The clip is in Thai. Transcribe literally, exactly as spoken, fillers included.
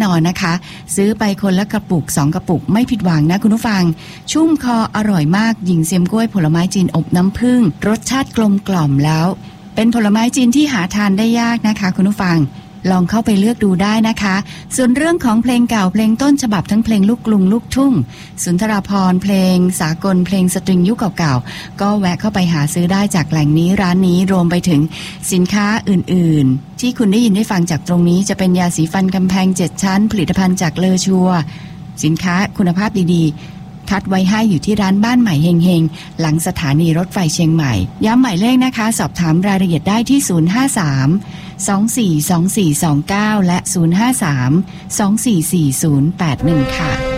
นอนนะคะซื้อไปคนละกระปุกสองกระปุกไม่ผิดหวังนะคุณผู้ฟังชุ่มคออร่อยมากหญิงเซียมกล้วยผลไม้จีนอบน้ำผึ้งรสชาติกลมกล่อมแล้วเป็นผลไม้จีนที่หาทานได้ยากนะคะคุณผู้ฟังลองเข้าไปเลือกดูได้นะคะส่วนเรื่องของเพลงเก่าเพลงต้นฉบับทั้งเพลงลูกกรุงลูกทุ่งสุนทรภรณ์เพลงสากลเพลงสตริงยุคเก่าๆก็แวะเข้าไปหาซื้อได้จากแหล่งนี้ร้านนี้รวมไปถึงสินค้าอื่นๆที่คุณได้ยินได้ฟังจากตรงนี้จะเป็นยาสีฟันกำแพงเจ็ดชั้นผลิตภัณฑ์จากเลอชัวสินค้าคุณภาพดีๆคัดไว้ให้อยู่ที่ร้านบ้านใหม่เฮงๆหลังสถานีรถไฟเชียงใหม่ย้ำหมายเลขนะคะสอบถามรายละเอียดได้ที่ศูนย์ ห้า สาม สอง สี่ สอง สี่ สอง เก้าและศูนย์ ห้า สาม สอง สี่ สี่ ศูนย์ แปด หนึ่งค่ะ